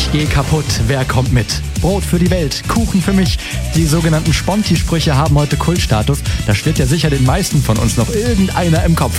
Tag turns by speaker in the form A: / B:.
A: Ich gehe kaputt, wer kommt mit? Brot für die Welt, Kuchen für mich. Die sogenannten Sponti-Sprüche haben heute Kultstatus. Da schwirrt ja sicher den meisten von uns noch irgendeiner im Kopf.